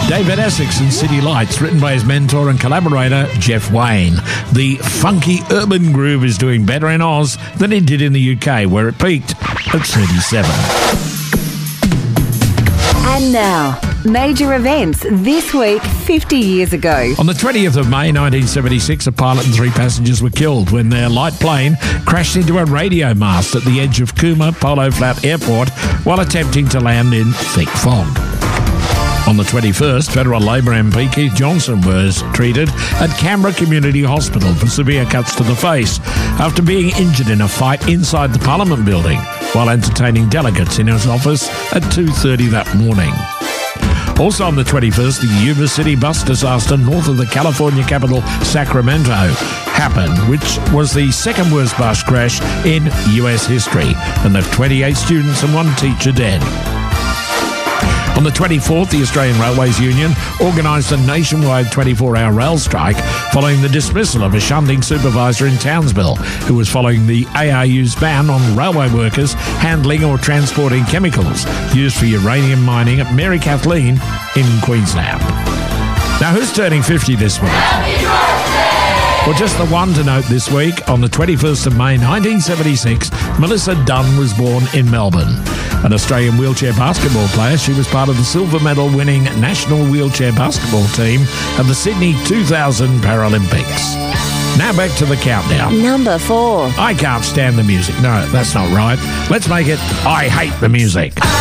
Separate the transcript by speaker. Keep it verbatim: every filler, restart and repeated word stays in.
Speaker 1: David Essex and City Lights, written by his mentor and collaborator, Jeff Wayne. The funky urban groove is doing better in Oz than it did in the U K, where it peaked at thirty-seven.
Speaker 2: And now, major events this week fifty years ago.
Speaker 1: On the twentieth of May nineteen seventy-six, a pilot and three passengers were killed when their light plane crashed into a radio mast at the edge of Cooma Polo Flat Airport while attempting to land in thick fog. On the twenty-first, Federal Labor M P Keith Johnson was treated at Canberra Community Hospital for severe cuts to the face after being injured in a fight inside the Parliament building while entertaining delegates in his office at two thirty that morning. Also on the twenty-first, the Yuba City bus disaster north of the California capital, Sacramento, happened, which was the second worst bus crash in U S history and left twenty-eight students and one teacher dead. On the twenty-fourth, the Australian Railways Union organised a nationwide twenty-four hour rail strike following the dismissal of a shunting supervisor in Townsville who was following the A R U's ban on railway workers handling or transporting chemicals used for uranium mining at Mary Kathleen in Queensland. Now, who's turning fifty this week? Happy birthday! Well, just the one to note this week. On the twenty-first of May nineteen seventy-six, Melissa Dunn was born in Melbourne. An Australian wheelchair basketball player, she was part of the silver medal-winning national wheelchair basketball team at the Sydney two thousand Paralympics. Now back to the countdown.
Speaker 2: Number four.
Speaker 1: I can't stand the music. No, that's not right. Let's make it I hate the music.